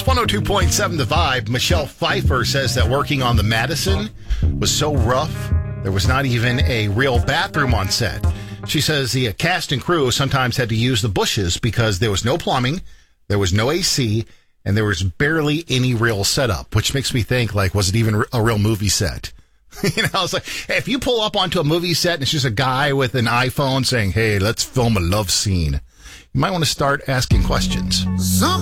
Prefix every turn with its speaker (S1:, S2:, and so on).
S1: 102.7 The Vibe. Michelle Pfeiffer says that working on the Madison was so rough, there was not even a real bathroom on set. She says the cast and crew sometimes had to use the bushes because there was no plumbing, there was no AC, and there was barely any real setup, which makes me think, like, was it even a real movie set? It's like, hey, if you pull up onto a movie set and it's just a guy with an iPhone saying, hey, let's film a love scene, you might want to start asking questions.